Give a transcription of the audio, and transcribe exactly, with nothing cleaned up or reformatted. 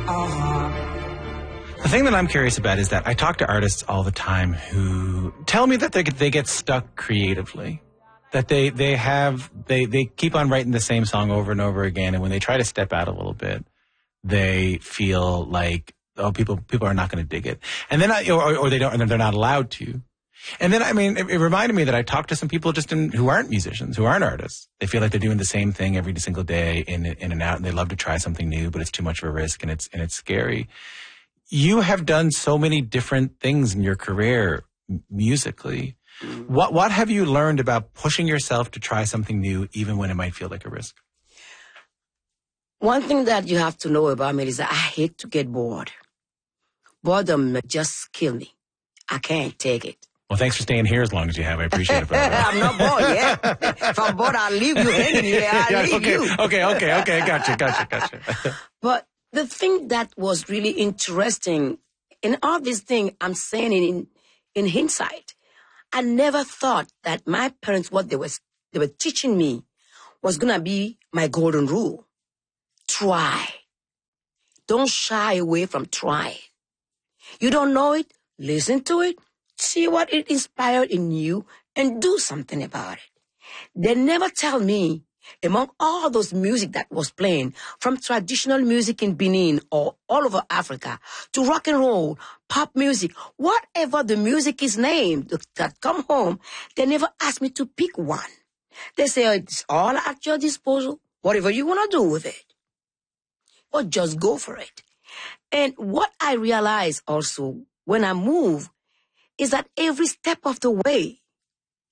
Uh-huh. The thing that I'm curious about is that I talk to artists all the time who tell me that they they get stuck creatively, that they they have they they keep on writing the same song over and over again, and when they try to step out a little bit, they feel like, oh, people people are not going to dig it, and then I, or or they don't, and they're not allowed to. And then, I mean, it, it reminded me that I talked to some people just in, who aren't musicians, who aren't artists. They feel like they're doing the same thing every single day, in in and out, and they love to try something new, but it's too much of a risk, and it's and it's scary. You have done so many different things in your career musically. What what have you learned about pushing yourself to try something new, even when it might feel like a risk? One thing that you have to know about me is that I hate to get bored. Boredom just kill me. I can't take it. Well, thanks for staying here as long as you have. I appreciate it, brother. I'm not bored yet. If I'm bored, I'll leave you hanging here. I'll yeah, leave okay, you. okay, okay, okay. Gotcha, gotcha, gotcha. But the thing that was really interesting in all this thing, I'm saying it in, in hindsight, I never thought that my parents, what they, was, they were teaching me was going to be my golden rule. Try. Don't shy away from trying. You don't know it? Listen to it. See what it inspired in you and do something about it. They never tell me, among all those music that was playing, from traditional music in Benin or all over Africa to rock and roll, pop music, whatever the music is named that come home, they never ask me to pick one. They say, oh, it's all at your disposal, whatever you want to do with it. Or just go for it. And what I realize also when I move is that every step of the way,